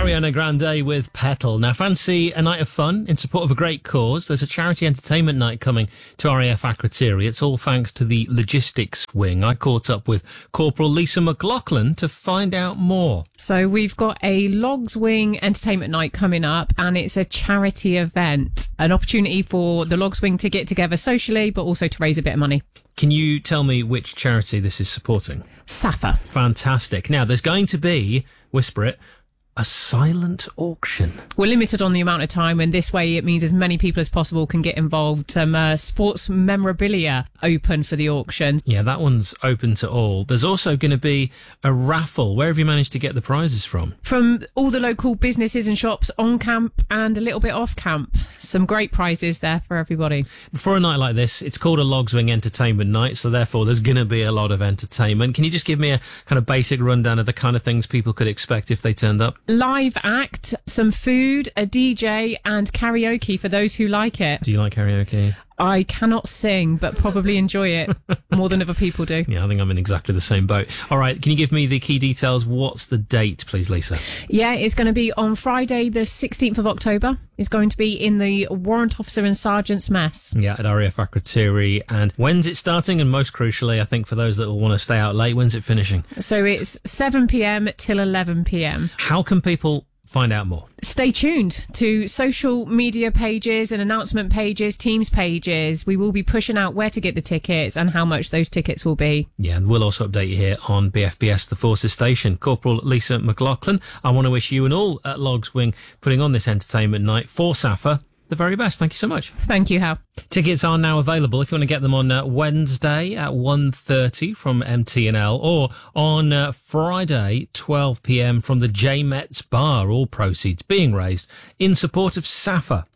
Ariana Grande with Petal. Now, fancy a night of fun in support of a great cause? There's a charity entertainment night coming to RAF Akrotiri. It's all thanks to the logistics wing. I caught up with Corporal Lisa McLaughlin to find out more. So we've got a Logs Wing entertainment night coming up, and it's a charity event, an opportunity for the Logs Wing to get together socially, but also to raise a bit of money. Can you tell me which charity this is supporting? SAFA. Fantastic. Now, there's going to be, whisper it, a silent auction. We're limited on the amount of time, and this way it means as many people as possible can get involved. Sports memorabilia open for the auction. Yeah, that one's open to all. There's also going to be a raffle. Where have you managed to get the prizes from? From all the local businesses and shops on camp and a little bit off camp. Some great prizes there for everybody. For a night like this, it's called a Logs Wing entertainment night, so therefore there's going to be a lot of entertainment. Can you just give me a kind of basic rundown of the kind of things people could expect if they turned up? Live act, some food, a DJ and karaoke for those who like it. Do you like karaoke? I cannot sing, but probably enjoy it more than other people do. Yeah, I think I'm in exactly the same boat. All right, can you give me the key details? What's the date, please, Lisa? Yeah, it's going to be on Friday, the 16th of October. It's going to be in the Warrant Officer and Sergeant's Mess. Yeah, at RAF Akrotiri. And when's it starting? And most crucially, I think for those that will want to stay out late, when's it finishing? So it's 7 p.m. till 11 p.m. How can people find out more? Stay tuned to social media pages and announcement pages, Teams pages. We will be pushing out where to get the tickets and how much those tickets will be. Yeah, and we'll also update you here on BFBS, the Forces Station. Corporal Lisa McLaughlin, I want to wish you and all at Logs Wing putting on this entertainment night for SAFA the very best. Thank you so much. Thank you, Hal. Tickets are now available if you want to get them on Wednesday at 1:30 from MT&L or on Friday 12 p.m. from the J Metz Bar. All proceeds being raised in support of SAFA.